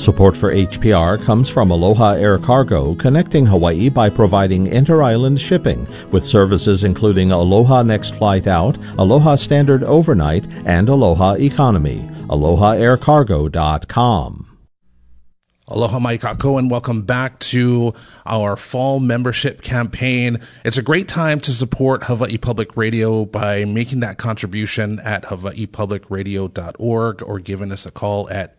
Support for HPR comes from Aloha Air Cargo, connecting Hawaii by providing inter-island shipping with services including Aloha Next Flight Out, Aloha Standard Overnight, and Aloha Economy. AlohaAirCargo.com. Aloha mai kako, and welcome back to our fall membership campaign. It's a great time to support Hawaii Public Radio by making that contribution at hawaiipublicradio.org or giving us a call at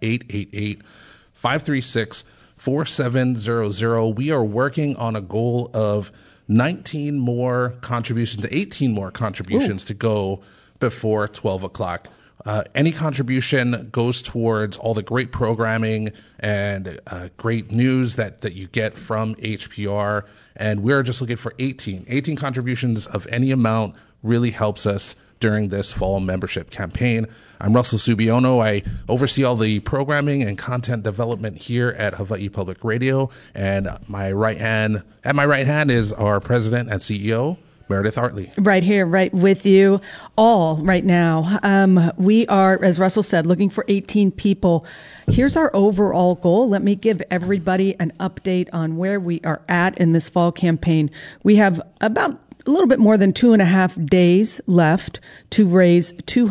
888-536-4700. We are working on a goal of 18 more contributions to go before 12 o'clock. Any contribution goes towards all the great programming and great news that you get from HPR. And we're just looking for 18 contributions of any amount really helps us during this fall membership campaign. I'm Russell Subiono. I oversee all the programming and content development here at Hawaii Public Radio. And at my right hand is our president and CEO, Meredith Hartley. Right here, right with you all right now. We are, as Russell said, looking for 18 people. Here's our overall goal. Let me give everybody an update on where we are at in this fall campaign. We have about a little bit more than 2.5 days left to raise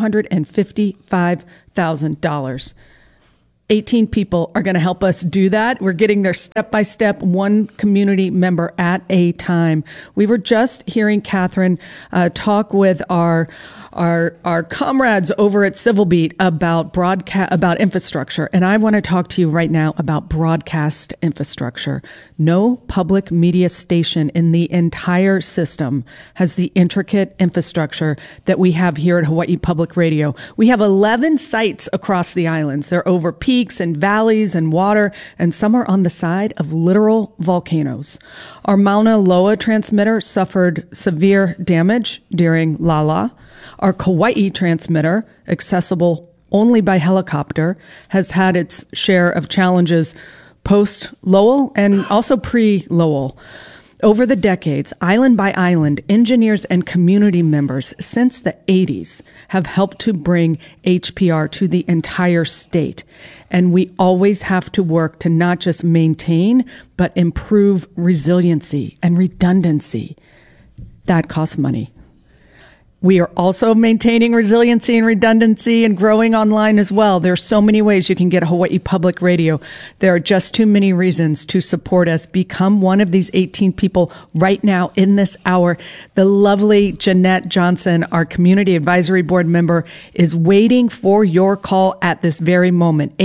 $255,000. 18 people are going to help us do that. We're getting there step by step, one community member at a time. We were just hearing Catherine talk with our comrades over at Civil Beat about infrastructure. And I want to talk to you right now about broadcast infrastructure. No public media station in the entire system has the intricate infrastructure that we have here at Hawaii Public Radio. We have 11 sites across the islands. They're over peaks and valleys and water, and some are on the side of literal volcanoes. Our Mauna Loa transmitter suffered severe damage during Lala. Our Kauai transmitter, accessible only by helicopter, has had its share of challenges post-Lowell and also pre-Lowell. Over the decades, island by island, engineers and community members since the 80s have helped to bring HPR to the entire state. And we always have to work to not just maintain, but improve resiliency and redundancy. That costs money. We are also maintaining resiliency and redundancy and growing online as well. There are so many ways you can get Hawaii Public Radio. There are just too many reasons to support us. Become one of these 18 people right now in this hour. The lovely Jeanette Johnson, our Community Advisory Board member, is waiting for your call at this very moment.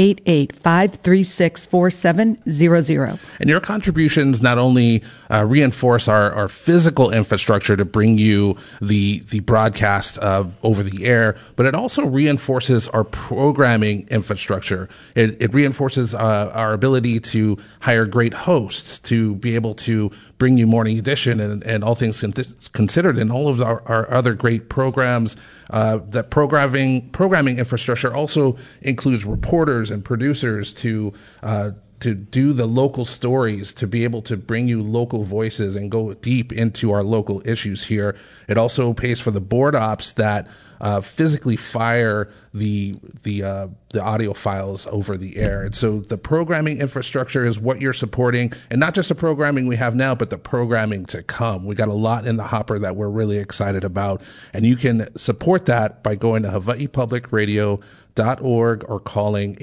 888-536-4700. And your contributions not only reinforce our physical infrastructure to bring you the broadcast over the air, but it also reinforces our programming infrastructure. It reinforces our ability to hire great hosts, to be able to bring you Morning Edition and All Things Considered, and all of our other great programs. That programming infrastructure also includes reporters and producers to do the local stories, to be able to bring you local voices and go deep into our local issues here. It also pays for the board ops that physically fire the audio files over the air. And so the programming infrastructure is what you're supporting, and not just the programming we have now, but the programming to come. We got a lot in the hopper that we're really excited about, and you can support that by going to hawaiipublicradio.org or calling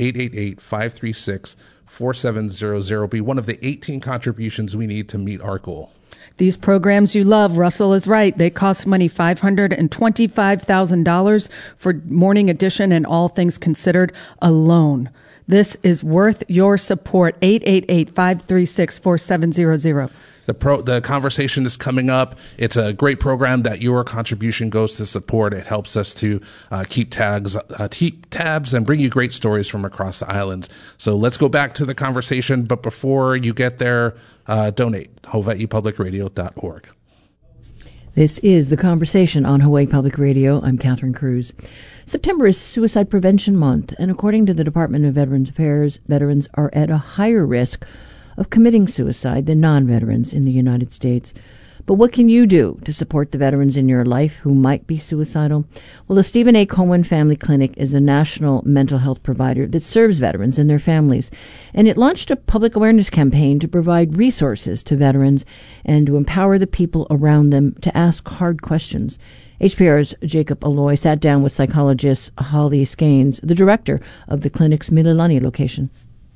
888-536-4700. Be one of the 18 contributions we need to meet our goal. These programs you love, Russell is right. They cost money, $525,000 for Morning Edition and All Things Considered alone. This is worth your support. 888-536-4700. The conversation is coming up. It's a great program that your contribution goes to support. It helps us to keep tabs and bring you great stories from across the islands. So let's go back to the conversation. But before you get there, donate. hawaiipublicradio.org. This is The Conversation on Hawaii Public Radio. I'm Catherine Cruz. September is Suicide Prevention Month, and according to the Department of Veterans Affairs, veterans are at a higher risk of committing suicide than non-veterans in the United States. But what can you do to support the veterans in your life who might be suicidal? Well, the Stephen A. Cohen Family Clinic is a national mental health provider that serves veterans and their families. And it launched a public awareness campaign to provide resources to veterans and to empower the people around them to ask hard questions. HPR's Jacob Alloy sat down with psychologist Holly Skanes, the director of the clinic's Mililani location.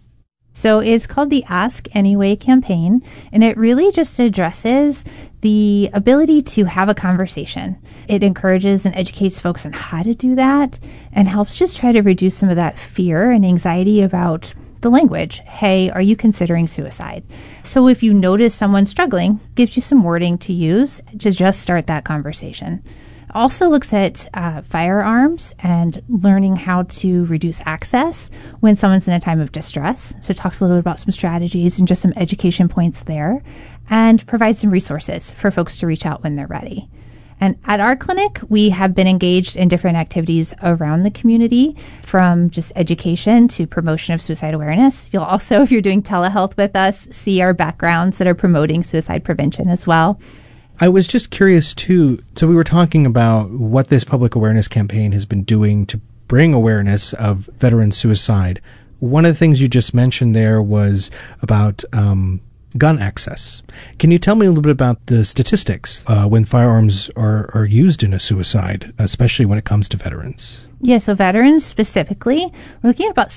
So it's called the Ask Anyway campaign, and it really just addresses the ability to have a conversation. It encourages and educates folks on how to do that and helps just try to reduce some of that fear and anxiety about the language. Hey, are you considering suicide? So if you notice someone struggling, gives you some wording to use to just start that conversation. Also looks at firearms and learning how to reduce access when someone's in a time of distress. So it talks a little bit about some strategies and just some education points there, and provides some resources for folks to reach out when they're ready. And at our clinic, we have been engaged in different activities around the community, from just education to promotion of suicide awareness. You'll also, if you're doing telehealth with us, see our backgrounds that are promoting suicide prevention as well. I was just curious, too. So we were talking about what this public awareness campaign has been doing to bring awareness of veteran suicide. One of the things you just mentioned there was about gun access. Can you tell me a little bit about the statistics when firearms are used in a suicide, especially when it comes to veterans? Yeah, so veterans specifically, we're looking at about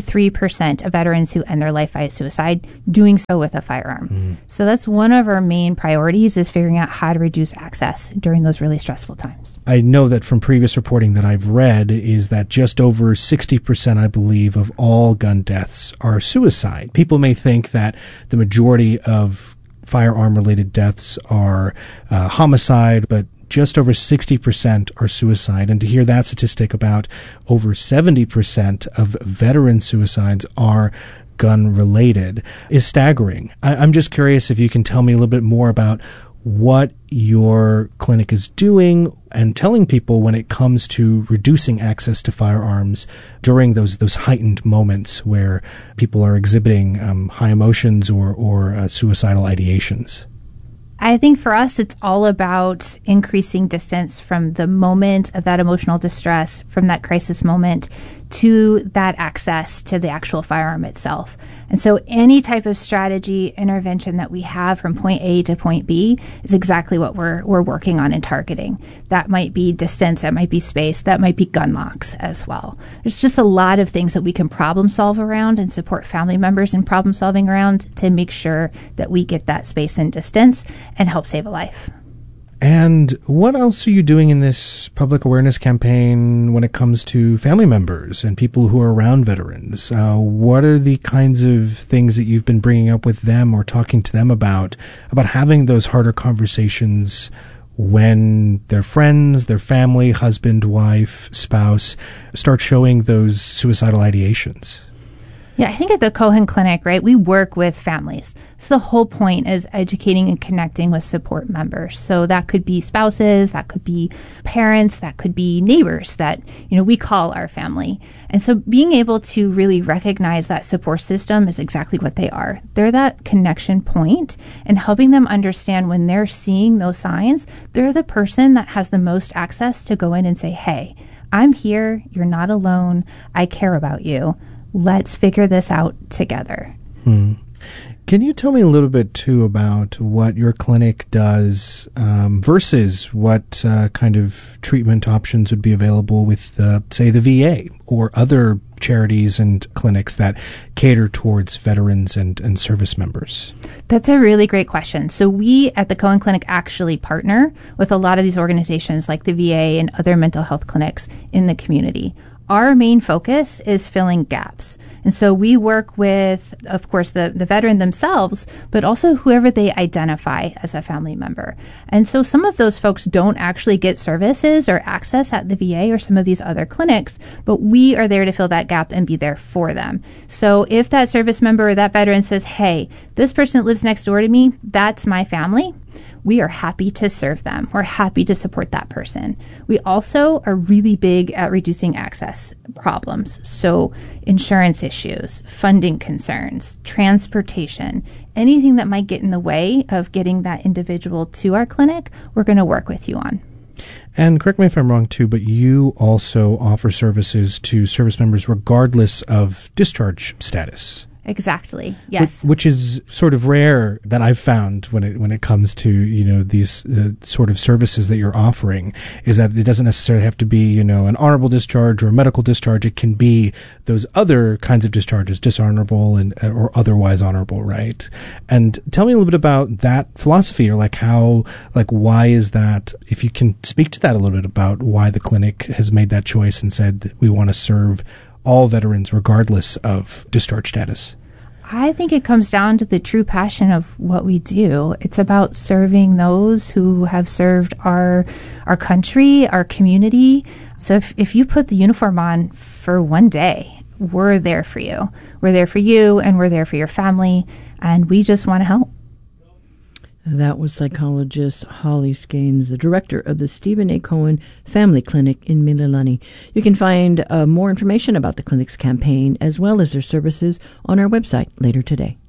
73% of veterans who end their life by suicide doing so with a firearm. So that's one of our main priorities, is figuring out how to reduce access during those really stressful times. I know that from previous reporting that I've read is that just over 60%, I believe, of all gun deaths are suicide. People may think that the majority of firearm-related deaths are homicide, but just over 60% are suicide. And to hear that statistic about over 70% of veteran suicides are gun-related is staggering. I'm just curious if you can tell me a little bit more about what your clinic is doing and telling people when it comes to reducing access to firearms during those heightened moments where people are exhibiting high emotions or suicidal ideations. I think for us, it's all about increasing distance from the moment of that emotional distress, from that crisis moment, to that access to the actual firearm itself. And so any type of strategy intervention that we have from point A to point B is exactly what we're working on and targeting. That might be distance, that might be space, that might be gun locks as well. There's just a lot of things that we can problem solve around and support family members in problem solving around to make sure that we get that space and distance and help save a life. And what else are you doing in this public awareness campaign when it comes to family members and people who are around veterans? What are the kinds of things that you've been bringing up with them or talking to them about having those harder conversations when their friends, their family, husband, wife, spouse start showing those suicidal ideations? Yeah, I think at the Cohen Clinic, right, we work with families. So the whole point is educating and connecting with support members. So that could be spouses, that could be parents, that could be neighbors that, we call our family. And so being able to really recognize that support system is exactly what they are. They're that connection point, and helping them understand when they're seeing those signs, they're the person that has the most access to go in and say, hey, I'm here, you're not alone, I care about you. Let's figure this out together. Can you tell me a little bit, too, about what your clinic does versus what kind of treatment options would be available with, say, the VA or other charities and clinics that cater towards veterans and service members? That's a really great question. So we at the Cohen Clinic actually partner with a lot of these organizations like the VA and other mental health clinics in the community. Our main focus is filling gaps. And so we work with, of course, the veteran themselves, but also whoever they identify as a family member. And so some of those folks don't actually get services or access at the VA or some of these other clinics, but we are there to fill that gap and be there for them. So if that service member or that veteran says, hey, this person that lives next door to me, that's my family, we are happy to serve them. We're happy to support that person. We also are really big at reducing access problems. So insurance issues, funding concerns, transportation, anything that might get in the way of getting that individual to our clinic, we're going to work with you on. And correct me if I'm wrong too, but you also offer services to service members regardless of discharge status. Exactly. Yes. Which is sort of rare that I've found when it comes to, these sort of services that you're offering, is that it doesn't necessarily have to be, an honorable discharge or a medical discharge. It can be those other kinds of discharges, dishonorable and or otherwise honorable, right? And tell me a little bit about that philosophy, or why is that, if you can speak to that a little bit about why the clinic has made that choice and said that we want to serve all veterans regardless of discharge status. I think it comes down to the true passion of what we do. It's about serving those who have served our country, our community. So if you put the uniform on for one day, we're there for you. We're there for you, and we're there for your family, and we just want to help. That was psychologist Holly Skanes, the director of the Stephen A. Cohen Family Clinic in Mililani. You can find more information about the clinic's campaign as well as their services on our website later today.